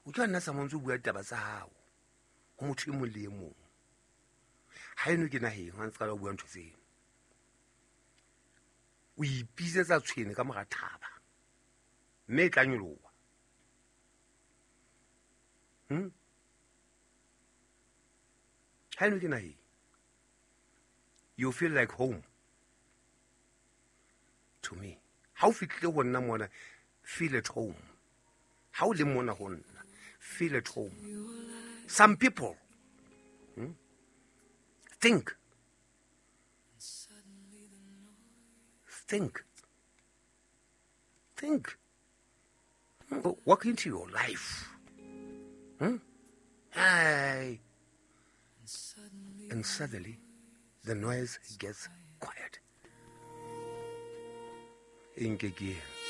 o tla nna sa montse o bua taba tsa hao go motho e mong le e mong ga eno ke nageng ga ntse ka ba bua ntho tseno o ipisetsa tshwene ka moga thaba mme e tla nyoloa ga eno ke nageng you feel like home to me ga o fitlhile go nna mona feel at home ga o le mona go nna feel at home some people think walk into your life Hey. And suddenly the noise gets quiet. Inkeke